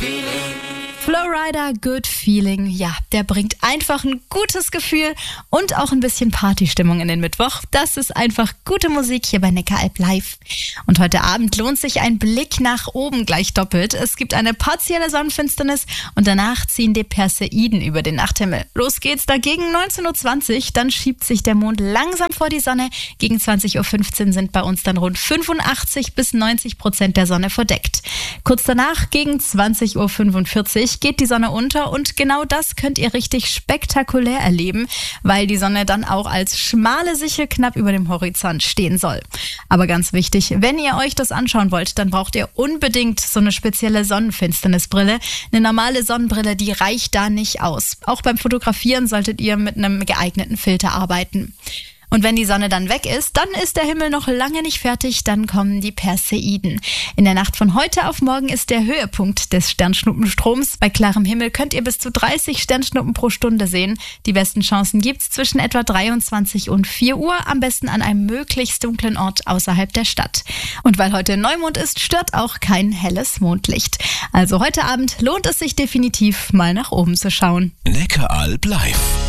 Flowrider, Good Feeling. Ja, der bringt einfach ein gutes Gefühl und auch ein bisschen Partystimmung in den Mittwoch. Das ist einfach gute Musik hier bei Neckaralb Live. Und heute Abend lohnt sich ein Blick nach oben gleich doppelt. Es gibt eine partielle Sonnenfinsternis und danach ziehen die Perseiden über den Nachthimmel. Los geht's dagegen 19.20 Uhr, dann schiebt sich der Mond langsam vor die Sonne. Gegen 20.15 Uhr sind bei uns dann rund 85-90% der Sonne verdeckt. Kurz danach, gegen 20.45 Uhr, geht die Sonne unter und genau das könnt ihr richtig spektakulär erleben, weil die Sonne dann auch als schmale Sichel knapp über dem Horizont stehen soll. Aber ganz wichtig, wenn ihr euch das anschauen wollt, dann braucht ihr unbedingt so eine spezielle Sonnenfinsternisbrille. Eine normale Sonnenbrille, die reicht da nicht aus. Auch beim Fotografieren solltet ihr mit einem geeigneten Filter arbeiten. Und wenn die Sonne dann weg ist, dann ist der Himmel noch lange nicht fertig, dann kommen die Perseiden. In der Nacht von heute auf morgen ist der Höhepunkt des Sternschnuppenstroms. Bei klarem Himmel könnt ihr bis zu 30 Sternschnuppen pro Stunde sehen. Die besten Chancen gibt's zwischen etwa 23 und 4 Uhr, am besten an einem möglichst dunklen Ort außerhalb der Stadt. Und weil heute Neumond ist, stört auch kein helles Mondlicht. Also heute Abend lohnt es sich definitiv, mal nach oben zu schauen. Neckaralb Live.